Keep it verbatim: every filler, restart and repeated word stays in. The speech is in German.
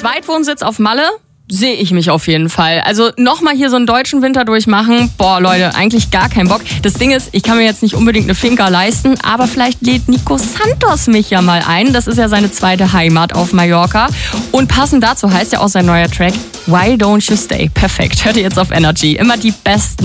Zweitwohnsitz auf Malle? Sehe ich mich auf jeden Fall. Also nochmal hier so einen deutschen Winter durchmachen, boah Leute, eigentlich gar keinen Bock. Das Ding ist, ich kann mir jetzt nicht unbedingt eine Finca leisten, aber vielleicht lädt Nico Santos mich ja mal ein. Das ist ja seine zweite Heimat auf Mallorca. Und passend dazu heißt ja auch sein neuer Track Why Don't You Stay. Perfekt, hört ihr jetzt auf Energy. Immer die besten